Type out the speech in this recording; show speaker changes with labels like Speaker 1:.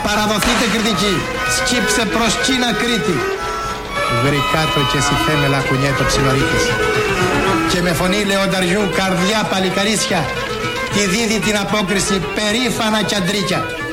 Speaker 1: Παραδοθείτε κριτική. Σκύψε προς Κίνα Κρήτη. Βρικάτο και συθέμελα κουνιέτο ψιλορίκης. Και με φωνή λεονταριού καρδιά παλικαρίσια τη δίδει την απόκριση περήφανα κι αντρίκια.